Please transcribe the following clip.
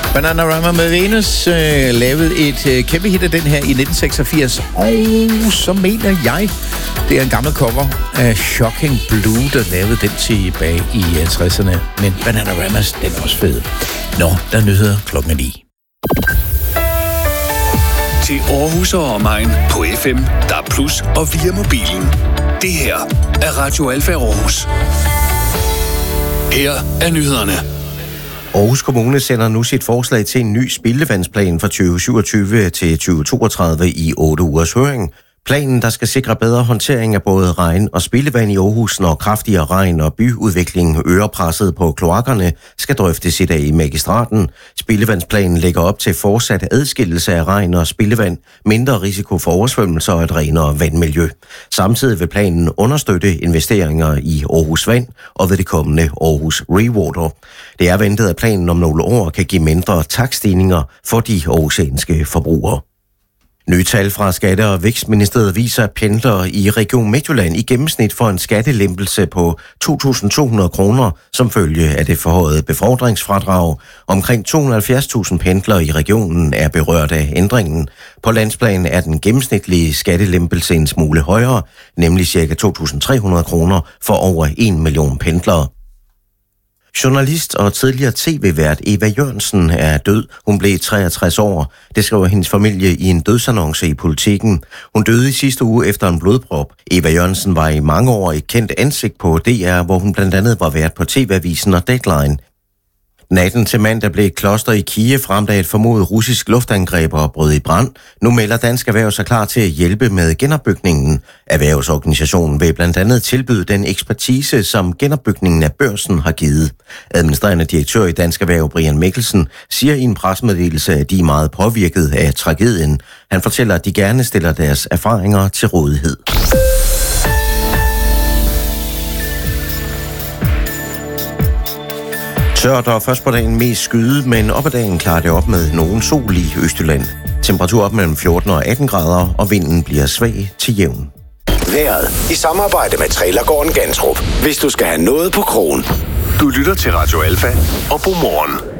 Bananarama med Venus lavede et kæmpe hit af den her i 1986, og så mener jeg, det er en gammel cover af Shocking Blue, der lavede den tilbage i 60'erne. Men Bananaramas, den er også fed. Nå, der nyheder 9:00. Til Aarhus og omegn på FM, DAB+ og via mobilen. Det her er Radio Alfa Aarhus. Her er nyhederne. Aarhus Kommune sender nu sit forslag til en ny spildevandsplan for 2027 til 2032 i 8 ugers høring. Planen, der skal sikre bedre håndtering af både regn og spildevand i Aarhus, når kraftigere regn og byudvikling øger presset på kloakkerne, skal drøftes i dag i magistraten. Spildevandsplanen lægger op til fortsat adskillelse af regn og spildevand, mindre risiko for oversvømmelser og et renere vandmiljø. Samtidig vil planen understøtte investeringer i Aarhus Vand og ved det kommende Aarhus Rewater. Det er ventet, at planen om nogle år kan give mindre takststigninger for de aarhusianske forbrugere. Nye tal fra Skatte- og Vækstministeriet viser, at pendlere i Region Midtjylland i gennemsnit får en skattelempelse på 2.200 kroner som følge af det forhøjede befordringsfradrag. Omkring 270.000 pendlere i regionen er berørt af ændringen. På landsplan er den gennemsnitlige skattelempelse en smule højere, nemlig ca. 2.300 kroner for over 1 million pendlere. Journalist og tidligere tv-vært Eva Jørgensen er død. Hun blev 63 år. Det skriver hendes familie i en dødsannonce i Politiken. Hun døde i sidste uge efter en blodprop. Eva Jørgensen var i mange år et kendt ansigt på DR, hvor hun blandt andet var vært på TV-avisen og Deadline. Natten til mandag blev et kloster i Kiev ramt af et formodet russisk luftangreb og brød i brand. Nu melder Dansk Erhverv sig klar til at hjælpe med genopbygningen. Erhvervsorganisationen vil blandt andet tilbyde den ekspertise, som genopbygningen af Børsen har givet. Administrerende direktør i Dansk Erhverv, Brian Mikkelsen, siger i en pressemeddelelse, at de er meget påvirket af tragedien. Han fortæller, at de gerne stiller deres erfaringer til rådighed. Tørt og først på dagen mest skyde, men op ad dagen klarer det op med nogen sol i Østjylland. Temperatur op mellem 14 og 18 grader, og vinden bliver svag til jævn. Vejret i samarbejde med Trailergården Gantrup. Hvis du skal have noget på krogen. Du lytter til Radio Alfa og Godmorgen.